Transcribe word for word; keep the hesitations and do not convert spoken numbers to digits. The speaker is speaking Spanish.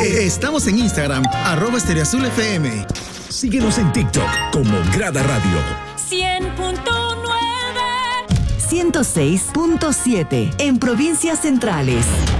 Eh, Estamos en Instagram, arroba Estéreo Azul F M. Síguenos en TikTok como Grada Radio. cien punto nueve. ciento seis punto siete en provincias centrales.